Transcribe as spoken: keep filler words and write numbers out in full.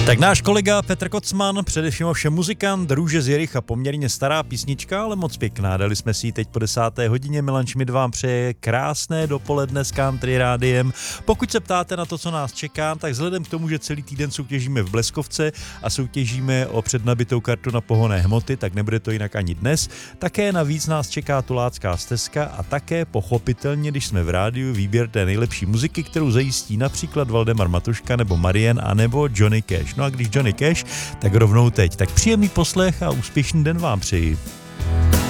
Tak náš kolega Petr Kocman, především ovšem muzikant, Růže z Jericha, poměrně stará písnička, ale moc pěkná. Dali jsme si ji teď po desáté hodině. Milan Šmid vám přeje krásné dopoledne s Country Rádiem. Pokud se ptáte na to, co nás čeká, tak vzhledem k tomu, že celý týden soutěžíme v Bleskovce a soutěžíme o přednabitou kartu na pohonné hmoty, tak nebude to jinak ani dnes. Také navíc nás čeká Tulácká stezka a také pochopitelně, když jsme v rádiu, výběr té nejlepší muziky, kterou zajistí například Valdemar Matuška nebo Marian a nebo Johnny Cash. No a když Johnny Cash, tak rovnou teď. Tak příjemný poslech a úspěšný den vám přeji.